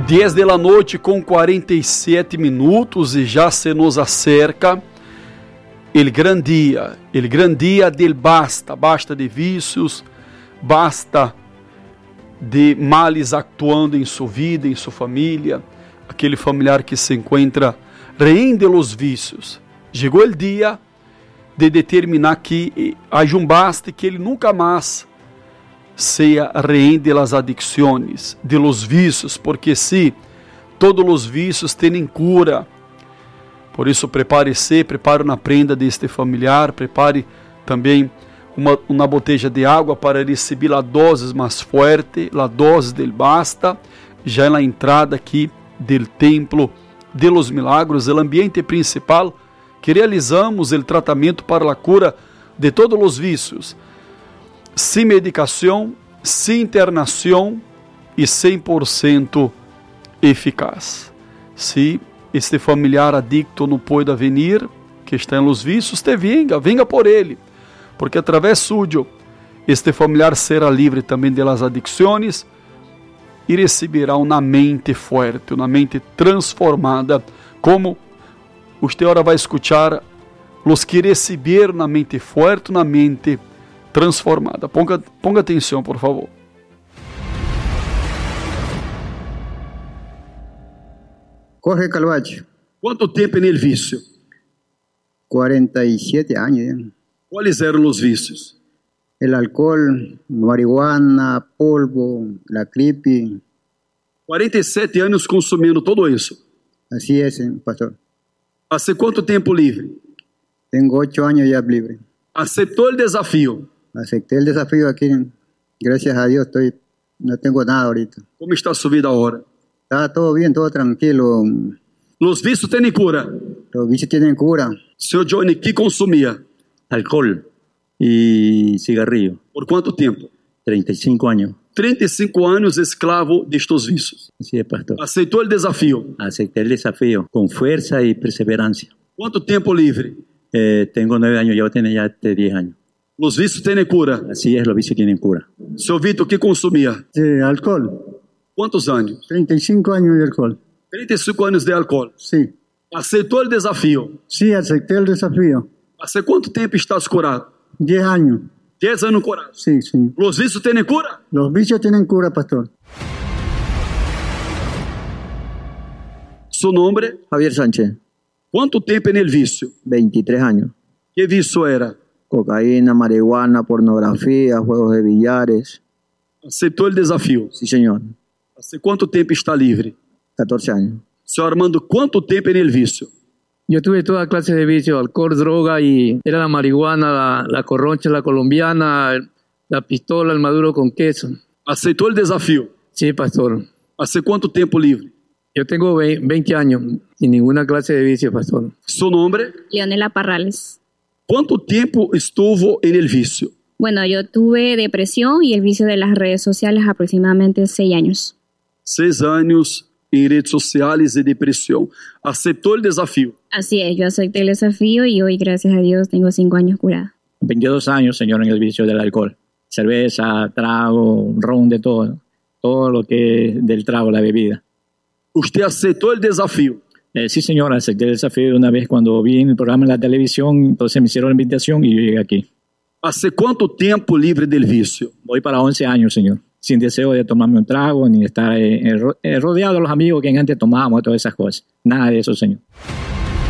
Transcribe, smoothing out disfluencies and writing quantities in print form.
10 da noite com 47 minutos e já se nos acerca el gran dia del basta, basta de vícios, basta de males actuando em sua vida, em sua família, aquele familiar que se encontra rehén de los vícios. Chegou o dia de determinar que haja um basta e que ele nunca mais seja rehén de las adicciones, de los vícios, porque se todos os vícios têm cura. Por isso prepare-se, prepare uma prenda deste familiar, prepare também uma botella de água para receber a dose mais forte, a dose del basta, já na entrada aqui do templo de los milagros, o ambiente principal que realizamos o tratamento para a cura de todos os vícios, sem medicação, sem internação e 100% eficaz. Se este familiar adicto não pode vir, que está em los vícios, te venga por ele, porque através suyo, este familiar será livre também das adicções e receberá uma mente forte, uma mente transformada, como você agora vai escutar os que receberam uma mente forte, uma mente transformada. Ponga atenção, por favor. Jorge Calvache. Quanto tempo no vício? 47 años. Quais eram os vícios? El alcohol, marihuana, polvo, la clipi. 47 anos consumindo tudo isso. Así es, pastor. Há quanto tempo livre? Tengo 8 años ya libre. Aceitou o desafio? Acepté el desafío aquí. Gracias a Dios no tengo nada ahorita. Como está sua vida agora? Está todo bien, todo tranquilo. Os vícios têm cura? Los vicios tienen cura. Senhor Johnny, que consumia? Alcohol y cigarrillo. Por quanto tempo? 35 años. 35 anos esclavo destes vícios. Así es, pastor. Aceitou o desafio? Acepté el desafío con fuerza y perseverancia. Quanto tempo livre? Tengo 9 años, yo tengo ya 10 años. Os vícios têm cura? Así es, los vicios tienen cura. Senhor Vitor, que consumia? Alcohol. Quantos anos? 35 años de alcohol. 35 anos de álcool. Sí. Aceitou o desafio? Sí, acepté el desafío. Há quanto tempo estás curado? 10 años. 10 anos curado. Sí, sí. Os vícios têm cura? Los vicios tienen cura, pastor. Su nombre? Javier Sánchez. Quanto tempo no vício? 23 años. Que vício era? Cocaína, marihuana, pornografía, juegos de billares. Aceitou o desafio? Sí, señor. Há quanto tempo está livre? 14 años. Senhor Armando, quanto tempo no vício? Yo tuve toda clase de vicio, alcohol, droga, y era la marihuana, la corroncha, la colombiana, la pistola, el maduro con queso. Aceitou o desafio? Sí, pastor. Há quanto tempo livre? Yo tengo 20 años sin ninguna clase de vicio, pastor. Su nombre? Leonela Parrales. Quanto tempo estuvo no vício? Bueno, yo tuve depresión y el vicio de las redes sociales aproximadamente 6 años. 6 anos em redes sociais e depressão. Aceitou o desafio? Así es, yo acepté el desafío y hoy, gracias a Dios, tengo 5 años curada. 22 años, señor, en el vicio del alcohol. Cerveza, trago, ron, de todo. Todo lo que es del trago, la bebida. Usted aceitou o desafio? Sí, señor, acepté el desafío una vez cuando vi en el programa en la televisión, entonces me hicieron la invitación y yo llegué aquí. ¿Hace cuánto tiempo libre del vicio? Voy para 11 años, señor. Sin deseo de tomarme un trago, ni de estar rodeado de los amigos que antes tomábamos, todas esas cosas. Nada de eso, señor.